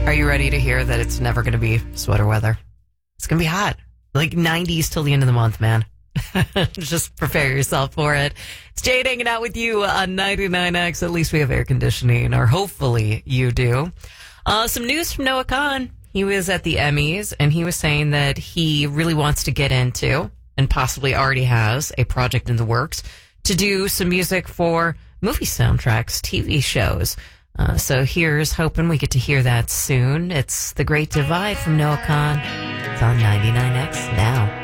Are you ready to hear that it's never going to be sweater weather? It's going to be hot. Like 90s till the end of the month, man. Just prepare yourself for it. It's Jade hanging out with you on 99X. At least we have air conditioning, or hopefully you do. Some news from Noah Kahan. He was at the Emmys, and he was saying that he really wants to get into, and possibly already has, a project in the works to do some music for movie soundtracks, TV shows. So here's hoping we get to hear that soon. It's The Great Divide from Noah Kahan. It's on 99X now.